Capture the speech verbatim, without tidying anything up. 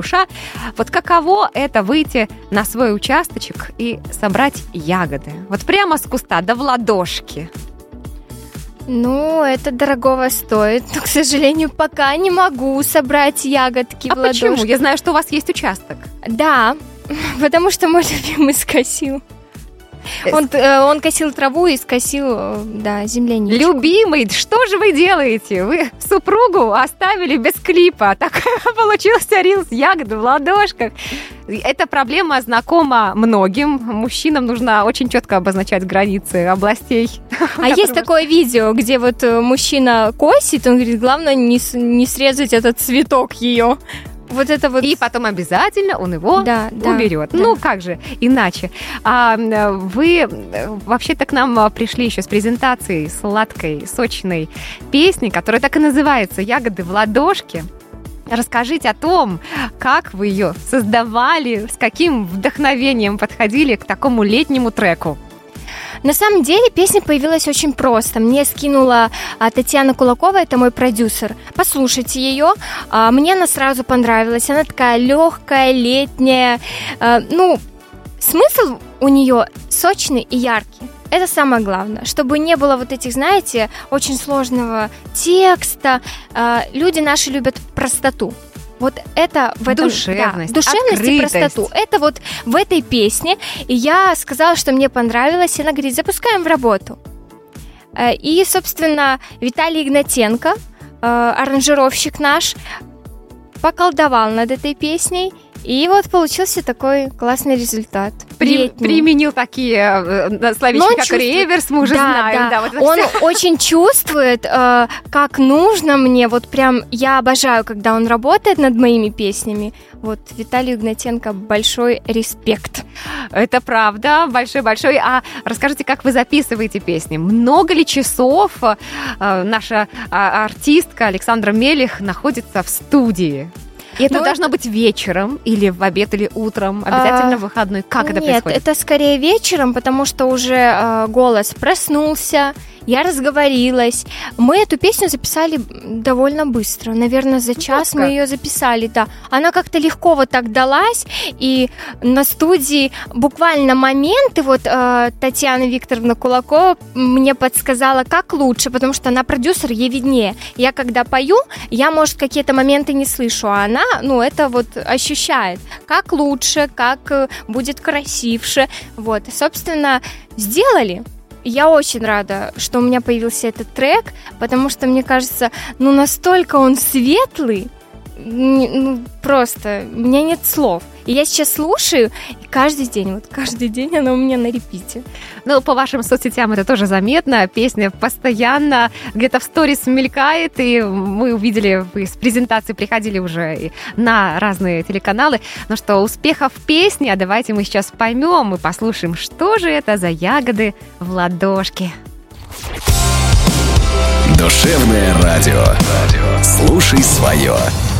душа. Вот каково это выйти на свой участочек и собрать ягоды? Вот прямо с куста, да в ладошки. Ну, это дорогого стоит. Но, к сожалению, пока не могу собрать ягодки а в ладошки. Почему? Я знаю, что у вас есть участок. Да, потому что мой любимый скосил. Он, он косил траву и скосил, да, земляничку. Любимый, что же вы делаете? Вы супругу оставили без клипа. Так получился рилс ягоды в ладошках. Эта проблема знакома многим. Мужчинам нужно очень четко обозначать границы областей. А есть такое видео, где вот мужчина косит, он говорит, главное не, не срезать этот цветок ее. Вот это вот. И потом обязательно он его да, уберет. Да, ну, да. как же иначе? А, вы вообще-то к нам пришли еще с презентацией сладкой, сочной песни, которая так и называется «Ягоды в ладошке». Расскажите о том, как вы ее создавали, с каким вдохновением подходили к такому летнему треку. На самом деле песня появилась очень просто. Мне скинула а, Татьяна Кулакова, это мой продюсер. Послушайте ее. А, мне она сразу понравилась. Она такая легкая, летняя. А, ну, смысл у нее сочный и яркий. Это самое главное. Чтобы не было вот этих, знаете, очень сложного текста. А, люди наши любят простоту. Вот это в этом, душевность, да, душевность открытость. И простоту. Это вот в этой песне. И я сказала, что мне понравилось. И она говорит, запускаем в работу. И, собственно, Виталий Игнатенко, аранжировщик наш, поколдовал над этой песней. И вот получился такой классный результат. При, применил такие э, словечки, как реверс, мы уже да, знаем. Да. Да, вот он все. очень чувствует, э, как нужно мне. Вот прям я обожаю, когда он работает над моими песнями. Вот Виталию Игнатенко большой респект. Это правда, большой-большой. А расскажите, как вы записываете песни? Много ли часов э, наша э, артистка Александра Мелих находится в студии? И это ну, должно это... быть вечером или в обед, или утром, обязательно а, в выходной. Как нет, это происходит? Нет, это скорее вечером, потому что уже э, голос проснулся, я разговорилась. Мы эту песню записали довольно быстро, наверное, за час Жестко. Мы ее записали, да. Она как-то легко вот так далась, и на студии буквально моменты, вот э, Татьяна Викторовна Кулакова мне подсказала, как лучше, потому что она продюсер, ей виднее. Я когда пою, я, может, какие-то моменты не слышу, а она, ну, это вот ощущает, как лучше, как будет красивше, вот, и, собственно, сделали. Я очень рада, что у меня появился этот трек, потому что, мне кажется, ну, настолько он светлый, ну, просто, у меня нет слов. И я сейчас слушаю, и каждый день, вот каждый день она у меня на репите. Ну, по вашим соцсетям это тоже заметно. Песня постоянно где-то в сторис мелькает, и мы увидели, вы с презентацией приходили уже на разные телеканалы. Ну что, успехов в песне, а давайте мы сейчас поймем и послушаем, что же это за ягоды в ладошке. Душевное радио. Слушай свое.